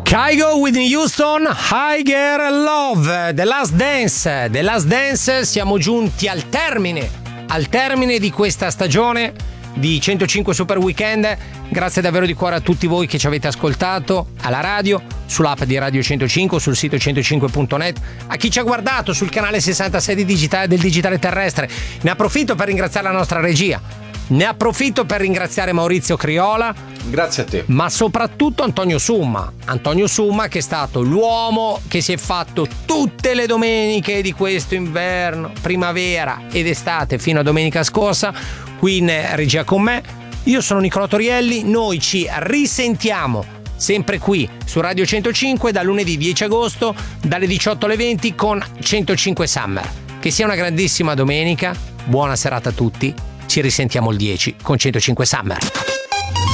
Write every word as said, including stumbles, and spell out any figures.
Kygo, Whitney Houston, Higher Love, The Last Dance. The Last Dance, siamo giunti al termine, al termine di questa stagione di centocinque Super Weekend. Grazie davvero di cuore a tutti voi che ci avete ascoltato alla radio, sull'app di Radio centocinque, sul sito centocinque punto net, a chi ci ha guardato sul canale sessantasei di digitale, del digitale terrestre. Ne approfitto per ringraziare la nostra regia, ne approfitto per ringraziare Maurizio Criola. Grazie a te. Ma soprattutto Antonio Summa. Antonio Summa, che è stato l'uomo che si è fatto tutte le domeniche di questo inverno, primavera ed estate fino a domenica scorsa qui in regia con me. Io sono Nicolò Torielli, noi ci risentiamo sempre qui su Radio centocinque dal lunedì dieci agosto dalle diciotto alle venti con centocinque Summer. Che sia una grandissima domenica, buona serata a tutti, ci risentiamo il dieci con centocinque Summer.